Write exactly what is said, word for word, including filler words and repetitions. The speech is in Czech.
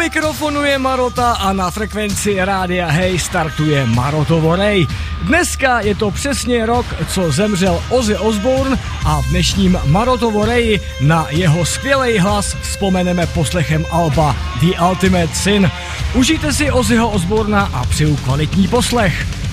mikrofonu je Marota a na frekvenci rádia Hej startuje Marotovo Rej. Dneska je to přesně rok, co zemřel Ozzy Osbourne a v dnešním Marotovo Reji na jeho skvělý hlas vzpomeneme poslechem alba The Ultimate Sin. Užijte si Ozzyho Osbourna a přeju kvalitní poslech.